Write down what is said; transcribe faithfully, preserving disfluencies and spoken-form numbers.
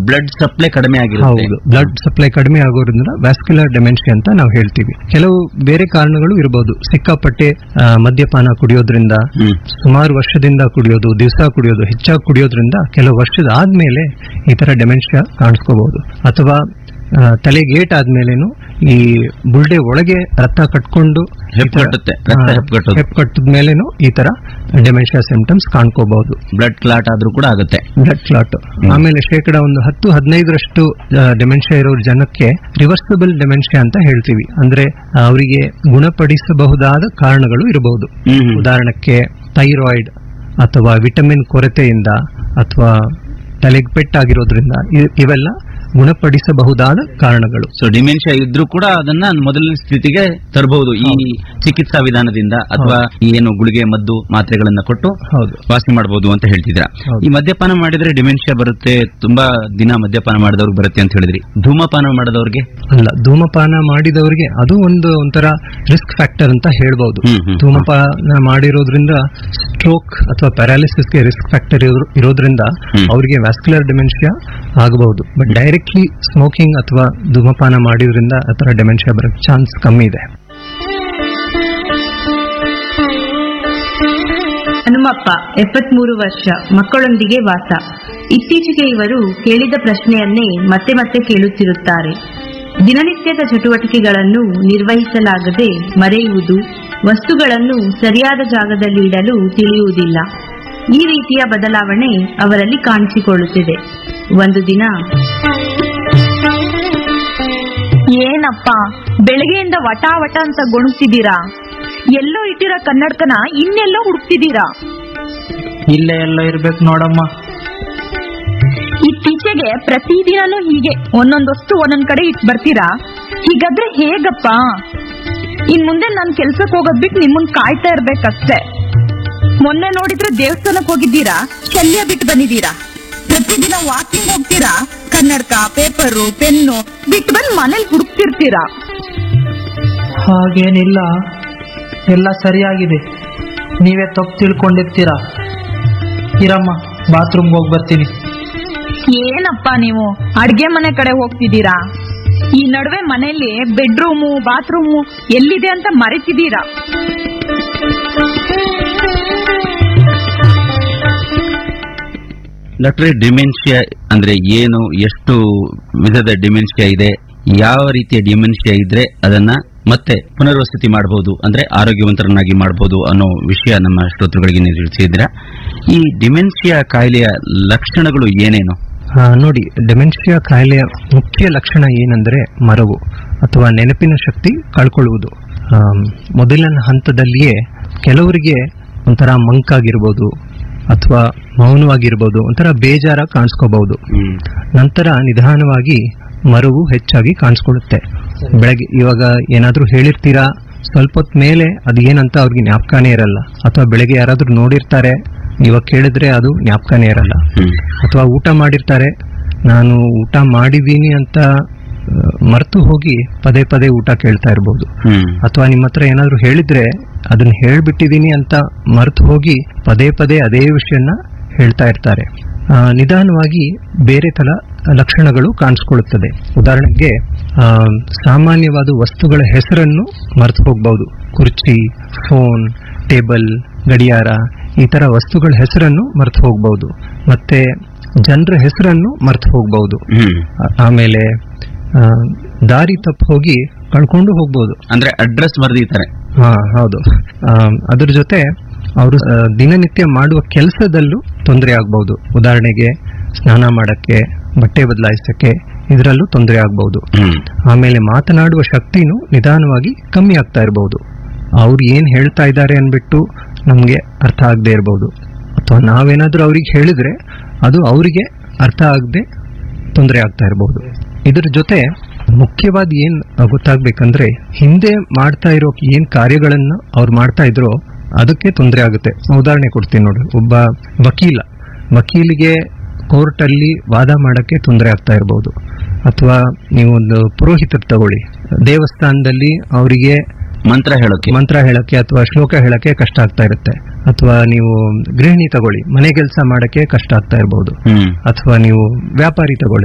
Blood supply ಕಡಿಮೆ ಆಗಿರುತ್ತೆ. ಹೌದು, ಬ್ಲಡ್ ಸಪ್ಲೈ ಕಡಿಮೆ ಆಗೋದ್ರಿಂದ ವ್ಯಾಸ್ಕ್ಯುಲರ್ ಡೆಮೆನ್ಷಿಯಾ ಅಂತ ನಾವು ಹೇಳ್ತೀವಿ. ಕೆಲವು ಬೇರೆ ಕಾರಣಗಳು ಇರಬಹುದು. ಸಿಕ್ಕಾಪಟ್ಟೆ ಆ, ಮದ್ಯಪಾನ ಕುಡಿಯೋದ್ರಿಂದ, ಸುಮಾರು ವರ್ಷದಿಂದ ಕುಡಿಯೋದು, ದಿವಸ ಕುಡಿಯೋದು, ಹೆಚ್ಚಾಗಿ ಕುಡಿಯೋದ್ರಿಂದ ಕೆಲವು ವರ್ಷದ ಆದ್ಮೇಲೆ ಈ ತರ ಡೆಮೆನ್ಷಿಯಾ ಕಾಣಿಸ್ಕೋಬಹುದು. ಅಥವಾ ತಲೆಗೇಟ್ ಆದ್ಮೇಲೆನು ಈ ಬುಲ್ಡೆ ಒಳಗೆ ರಕ್ತ ಕಟ್ಕೊಂಡು ಹೆಪ್ಪುಕಟ್ಟದ ಮೇಲೇನು ಈ ತರ ಡೆಮೆನ್ಷಿಯಾ ಸಿಂಪ್ಟಮ್ಸ್ ಕಾಣ್ಕೋಬಹುದು. ಬ್ಲಡ್ ಕ್ಲಾಟ್ ಆದ್ರೂ ಕೂಡ ಆಗುತ್ತೆ. ಬ್ಲಡ್ ಕ್ಲಾಟ್ ಆಮೇಲೆ ಶೇಕಡ ಒಂದು ಹತ್ತು ಹದಿನೈದರಷ್ಟು ಡೆಮೆನ್ಷಿಯಾ ಇರೋ ಜನಕ್ಕೆ ರಿವರ್ಸಿಬಲ್ ಡೆಮೆನ್ಷಿಯಾ ಅಂತ ಹೇಳ್ತೀವಿ. ಅಂದ್ರೆ ಅವರಿಗೆ ಗುಣಪಡಿಸಬಹುದಾದ ಕಾರಣಗಳು ಇರಬಹುದು. ಉದಾಹರಣಕ್ಕೆ ಥೈರಾಯ್ಡ್ ಅಥವಾ ವಿಟಮಿನ್ ಕೊರತೆಯಿಂದ ಅಥವಾ ತಲೆಗೆ ಪೆಟ್ಟಾಗಿರೋದ್ರಿಂದ ಇವೆಲ್ಲ ಗುಣಪಡಿಸಬಹುದಾದ ಕಾರಣಗಳು. ಸೊ ಡಿಮೆನ್ಷಿಯಾ ಇದ್ರೂ ಕೂಡ ಅದನ್ನ ಮೊದಲಿನ ಸ್ಥಿತಿಗೆ ತರಬಹುದು ಈ ಚಿಕಿತ್ಸಾ ವಿಧಾನದಿಂದ, ಅಥವಾ ಏನು ಗುಳಿಗೆ ಮದ್ದು ಮಾತ್ರೆಗಳನ್ನ ಕೊಟ್ಟು ವಾಸಿ ಮಾಡಬಹುದು ಅಂತ ಹೇಳ್ತಿದ್ರ. ಈ ಮದ್ಯಪಾನ ಮಾಡಿದ್ರೆ ಡಿಮೆನ್ಷಿಯಾ ಬರುತ್ತೆ, ತುಂಬಾ ದಿನ ಮದ್ಯಪಾನ ಮಾಡಿದವ್ರಿಗೆ ಬರುತ್ತೆ ಅಂತ ಹೇಳಿದ್ರಿ. ಧೂಮಪಾನ ಮಾಡಿದವ್ರಿಗೆ ಅಲ್ಲ, ಧೂಮಪಾನ ಮಾಡಿದವರಿಗೆ ಅದು ಒಂದು ಒಂಥರ ರಿಸ್ಕ್ ಫ್ಯಾಕ್ಟರ್ ಅಂತ ಹೇಳ್ಬಹುದು. ಧೂಮಪಾನ ಮಾಡಿರೋದ್ರಿಂದ ಸ್ಟ್ರೋಕ್ ಅಥವಾ ಪ್ಯಾರಾಲಿಸಿಸ್ಗೆ ರಿಸ್ಕ್ ಫ್ಯಾಕ್ಟರ್ ಇರೋದ್ರಿಂದ ಅವರಿಗೆ ವ್ಯಾಸ್ಕ್ಯುಲರ್ ಡೆಮೆನ್ಷಿಯಾ ಆಗಬಹುದು. ಬಟ್ ಡೈರೆಕ್ಟ್ಲಿ ಸ್ಮೋಕಿಂಗ್ ಅಥವಾ ಧೂಮಪಾನ ಮಾಡಿದ್ರಿಂದ ಆತರ ಡೆಮೆನ್ಷಿಯಾ ಬರೋ ಚಾನ್ಸ್ ಕಮ್ಮಿ ಇದೆ. ಹನುಮಪ್ಪ, ಎಪ್ಪತ್ಮೂರು ವರ್ಷ, ಮಕ್ಕಳೊಂದಿಗೆ ವಾಸ. ಇತ್ತೀಚೆಗೆ ಇವರು ಕೇಳಿದ ಪ್ರಶ್ನೆಯನ್ನೇ ಮತ್ತೆ ಮತ್ತೆ ಕೇಳುತ್ತಿರುತ್ತಾರೆ. ದಿನನಿತ್ಯದ ಚಟುವಟಿಕೆಗಳನ್ನು ನಿರ್ವಹಿಸಲಾಗದೆ ಮರೆಯುವುದು, ವಸ್ತುಗಳನ್ನು ಸರಿಯಾದ ಜಾಗದಲ್ಲಿ ಇಡಲು ತಿಳಿಯುವುದಿಲ್ಲ. ಈ ರೀತಿಯ ಬದಲಾವಣೆ ಅವರಲ್ಲಿ ಕಾಣಿಸಿಕೊಳ್ಳುತ್ತಿದೆ. ಒಂದು ದಿನ, ಏನಪ್ಪ ಬೆಳಗ್ಗೆಯಿಂದ ವಟ ವಟ ಅಂತ ಗೊಣಗ್ತಿದ್ದೀರಾ? ಎಲ್ಲೋ ಇಟ್ಟಿರೋ ಕನ್ನಡಕನ ಇನ್ನೆಲ್ಲೋ ಹುಡುಕ್ತಿದ್ದೀರಾ? ಇಲ್ಲೇ ಎಲ್ಲೋ ಇರ್ಬೇಕು ನೋಡಮ್ಮ. ಇತ್ತೀಚೆಗೆ ಪ್ರತಿದಿನನೂ ಹೀಗೆ ಒಂದೊಂದ್ ವಸ್ತು ಒಂದೊಂದ್ ಕಡೆ ಇಟ್ ಬರ್ತೀರಾ? ಹೀಗಾದ್ರೆ ಹೇಗಪ್ಪ? ಇನ್ ಮುಂದೆ ನಾನ್ ಕೆಲ್ಸಕ್ಕೆ ಹೋಗೋದ್ ಬಿಟ್ಟು ನಿಮ್ಮನ್ ಕಾಯ್ತಾ ಇರ್ಬೇಕಷ್ಟೇ. ಮೊನ್ನೆ ನೋಡಿದ್ರೆ ದೇವಸ್ಥಾನಕ್ಕೆ ಹೋಗಿದ್ದೀರಾ, ಶಲ್ಯ ಬಿಟ್ಟು ಬಂದಿದ್ದೀರಾ. ಪ್ರತಿದಿನ ವಾಕಿಂಗ್ ಹೋಗ್ತೀರಾ, ಕನ್ನಡಕ, ಪೇಪರು, ಪೆನ್ನು ಬಿಟ್ಟು ಬಂದು ಮನೇಲಿ ಹುಡುಕ್ತಿರ್ತೀರಾ. ಹಾಗೇನಿಲ್ಲ, ಎಲ್ಲ ಸರಿಯಾಗಿದೆ. ನೀವೇ ತಪ್ಪು ತಿಳ್ಕೊಂಡಿರ್ತೀರಾ. ಇರಮ್ಮ, ಬಾತ್ರೂಮ್ಗೆ ಹೋಗಿ ಬರ್ತೀನಿ. ಏನಪ್ಪ ನೀವು ಅಡ್ಗೆ ಮನೆ ಕಡೆ ಹೋಗ್ತಿದ್ದೀರಾ? ಈ ನಡುವೆ ಮನೆಯಲ್ಲಿ ಬೆಡ್ರೂಮು, ಬಾತ್ರೂಮು ಎಲ್ಲಿದೆ ಅಂತ ಮರೆತಿದ್ದೀರಾ. ಡಾಕ್ಟ್ರೆ, ಡಿಮೆನ್ಷಿಯಾ ಅಂದ್ರೆ ಏನು, ಎಷ್ಟು ವಿಧದ ಡಿಮೆನ್ಷಿಯಾ ಇದೆ, ಯಾವ ರೀತಿಯ ಡಿಮೆನ್ಷಿಯಾ ಇದ್ರೆ ಅದನ್ನ ಮತ್ತೆ ಪುನರ್ವಸತಿ ಮಾಡಬಹುದು, ಅಂದ್ರೆ ಆರೋಗ್ಯವಂತರನ್ನಾಗಿ ಮಾಡಬಹುದು ಅನ್ನೋ ವಿಷಯ ನಮ್ಮ ಶ್ರೋತೃಗಳಿಗೆ ನೀವು ತಿಳಿಸಿದ್ದೀರಾ. ಈ ಡಿಮೆನ್ಷಿಯಾ ಕಾಯಿಲೆಯ ಲಕ್ಷಣಗಳು ಏನೇನು? ನೋಡಿ, ಡೆಮೆನ್ಷಿಯಾ ಕಾಯಿಲೆಯ ಮುಖ್ಯ ಲಕ್ಷಣ ಏನಂದ್ರೆ ಮರವು ಅಥವಾ ನೆನಪಿನ ಶಕ್ತಿ ಕಳ್ಕೊಳ್ಳುವುದು. ಮೊದಲಿನ ಹಂತದಲ್ಲಿಯೇ ಕೆಲವರಿಗೆ ಒಂಥರ ಮಂಕಾಗಿರ್ಬೋದು ಅಥವಾ ಮೌನವಾಗಿರ್ಬೋದು, ಒಂಥರ ಬೇಜಾರ ಕಾಣಿಸ್ಕೋಬಹುದು. ನಂತರ ನಿಧಾನವಾಗಿ ಮರವು ಹೆಚ್ಚಾಗಿ ಕಾಣಿಸ್ಕೊಳ್ಳುತ್ತೆ. ಬೆಳಗ್ಗೆ ಇವಾಗ ಏನಾದ್ರೂ ಹೇಳಿರ್ತೀರಾ, ಸ್ವಲ್ಪ ಹೊತ್ತು ಮೇಲೆ ಅದು ಏನಂತ ಅವ್ರಿಗೆ ಜ್ಞಾಪಕನೇ ಇರಲ್ಲ. ಅಥವಾ ಬೆಳಗ್ಗೆ ಯಾರಾದ್ರೂ ನೋಡಿರ್ತಾರೆ, ಇವಾಗ ಕೇಳಿದ್ರೆ ಅದು ಜ್ಞಾಪಕನೇ ಇರಲ್ಲ. ಅಥವಾ ಊಟ ಮಾಡಿರ್ತಾರೆ, ನಾನು ಊಟ ಮಾಡಿದ್ದೀನಿ ಅಂತ ಮರೆತು ಹೋಗಿ ಪದೇ ಪದೇ ಊಟ ಕೇಳ್ತಾ ಇರ್ಬೋದು. ಅಥವಾ ನಿಮ್ಮ ಹತ್ರ ಏನಾದ್ರು ಹೇಳಿದ್ರೆ ಅದನ್ನ ಹೇಳ್ಬಿಟ್ಟಿದೀನಿ ಅಂತ ಮರೆತು ಹೋಗಿ ಪದೇ ಪದೇ ಅದೇ ವಿಷಯನ ಹೇಳ್ತಾ ಇರ್ತಾರೆ. ನಿಧಾನವಾಗಿ ಬೇರೆ ತರ ಲಕ್ಷಣಗಳು ಕಾಣಿಸ್ಕೊಳ್ಳುತ್ತದೆ. ಉದಾಹರಣೆಗೆ ಸಾಮಾನ್ಯವಾದ ವಸ್ತುಗಳ ಹೆಸರನ್ನು ಮರೆತು ಹೋಗಬಹುದು. ಕುರ್ಚಿ, ಫೋನ್, ಟೇಬಲ್, ಗಡಿಯಾರ, ಈ ತರ ವಸ್ತುಗಳ ಹೆಸರನ್ನು ಮರೆತು ಹೋಗಬಹುದು. ಮತ್ತೆ ಜನರ ಹೆಸರನ್ನು ಮರೆತು ಹೋಗಬಹುದು. ಆಮೇಲೆ ದಾರಿ ತಪ್ಪು ಹೋಗಿ ಕಳ್ಕೊಂಡು ಹೋಗ್ಬೋದು. ಅಂದ್ರೆ ಅಡ್ರೆಸ್ ಬರೆದಿರ್ತಾರೆ. ಹಾ, ಹೌದು. ಅದ್ರ ಜೊತೆ ಅವರು ದಿನನಿತ್ಯ ಮಾಡುವ ಕೆಲಸದಲ್ಲೂ ತೊಂದರೆ ಆಗ್ಬಹುದು. ಉದಾಹರಣೆಗೆ ಸ್ನಾನ ಮಾಡಕ್ಕೆ, ಬಟ್ಟೆ ಬದಲಾಯಿಸಕ್ಕೆ, ಇದರಲ್ಲೂ ತೊಂದರೆ ಆಗ್ಬಹುದು. ಆಮೇಲೆ ಮಾತನಾಡುವ ಶಕ್ತಿನೂ ನಿಧಾನವಾಗಿ ಕಮ್ಮಿ ಆಗ್ತಾ ಇರಬಹುದು. ಅವ್ರು ಏನ್ ಹೇಳ್ತಾ ಇದ್ದಾರೆ ಅನ್ಬಿಟ್ಟು ನಮ್ಗೆ ಅರ್ಥ ಆಗದೆ ಇರಬಹುದು. ಅಥವಾ ನಾವೇನಾದ್ರೂ ಅವ್ರಿಗೆ ಹೇಳಿದ್ರೆ ಅದು ಅವರಿಗೆ ಅರ್ಥ ಆಗದೆ ತೊಂದರೆ ಆಗ್ತಾ ಇರಬಹುದು. ಇದ್ರ ಜೊತೆ ಮುಖ್ಯವಾದ ಏನ್ ಗೊತ್ತಾಗ್ಬೇಕಂದ್ರೆ, ಹಿಂದೆ ಮಾಡ್ತಾ ಇರೋ ಏನ್ ಕಾರ್ಯಗಳನ್ನ ಅವ್ರು ಮಾಡ್ತಾ ಇದ್ರೋ ಅದಕ್ಕೆ ತೊಂದರೆ ಆಗುತ್ತೆ. ಉದಾಹರಣೆ ಕೊಡ್ತೀನಿ ನೋಡಿ. ಒಬ್ಬ ವಕೀಲ ವಕೀಲಿಗೆ ಕೋರ್ಟ್ ಅಲ್ಲಿ ವಾದ ಮಾಡಕ್ಕೆ ತೊಂದರೆ ಆಗ್ತಾ ಇರಬಹುದು. ಅಥವಾ ನೀವು ಒಂದು ಪುರೋಹಿತರು ತಗೊಳ್ಳಿ, ದೇವಸ್ಥಾನದಲ್ಲಿ ಅವರಿಗೆ ಮಂತ್ರ ಹೇಳಕ್ಕೆ ಮಂತ್ರ ಹೇಳಕ್ಕೆ ಅಥವಾ ಶ್ಲೋಕ ಹೇಳಕ್ಕೆ ಕಷ್ಟ ಆಗ್ತಾ ಇರುತ್ತೆ. ಅಥವಾ ನೀವು ಗೃಹಿಣಿ ತಗೊಳ್ಳಿ, ಮನೆ ಕೆಲಸ ಮಾಡಕ್ಕೆ ಕಷ್ಟ ಆಗ್ತಾ ಇರಬಹುದು. ಅಥವಾ ನೀವು ವ್ಯಾಪಾರಿ ತಗೊಳ್ಳಿ,